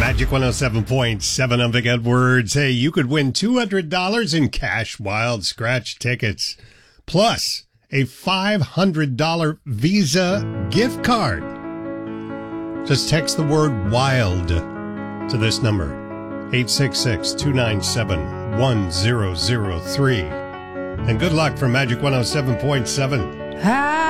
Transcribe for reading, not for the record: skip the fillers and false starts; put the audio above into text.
Magic 107.7. I'm Vic Edwards. Hey, you could win $200 in cash wild scratch tickets, plus a $500 Visa gift card. Just text the word WILD to this number, 866-297-1003. And good luck from Magic 107.7.